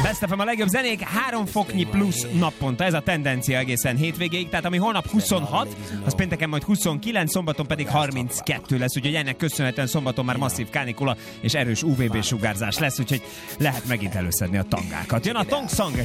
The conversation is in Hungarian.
Best FM a legjobb zenék, 3 foknyi plusz naponta, ez a tendencia egészen hétvégéig, tehát ami holnap 26, az pénteken majd 29, szombaton pedig 32 lesz, úgyhogy ennek köszönhetően szombaton már masszív kánikula és erős UVB sugárzás lesz, úgyhogy lehet megint előszedni a tangákat. Jön a Tong Song.